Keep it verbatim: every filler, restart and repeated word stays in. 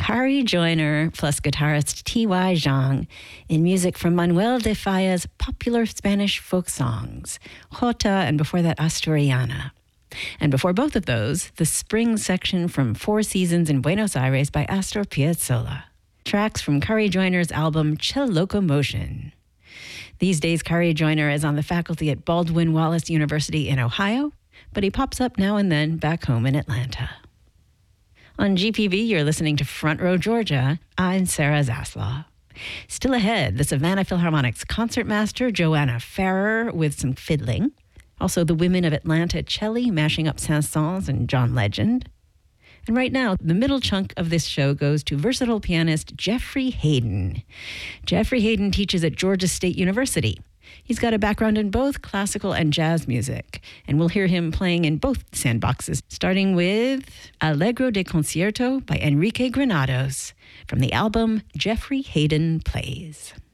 Kari Joyner plus guitarist T Y. Zhang in music from Manuel de Falla's popular Spanish folk songs, Jota and before that Asturiana. And before both of those, the spring section from Four Seasons in Buenos Aires by Astor Piazzolla. Tracks from Kari Joyner's album Chill Locomotion. These days, Kari Joyner is on the faculty at Baldwin Wallace University in Ohio, but he pops up now and then back home in Atlanta. On G P B, you're listening to Front Row Georgia. I'm Sarah Zaslaw. Still ahead, the Savannah Philharmonic's concertmaster Joanna Farrer with some fiddling. Also, the women of Atlanta Celli mashing up Saint-Saëns and John Legend. And right now, the middle chunk of this show goes to versatile pianist Jeffrey Hayden. Jeffrey Hayden teaches at Georgia State University. He's got a background in both classical and jazz music, and we'll hear him playing in both sandboxes, starting with Allegro de Concierto by Enrique Granados from the album Jeffrey Hayden Plays.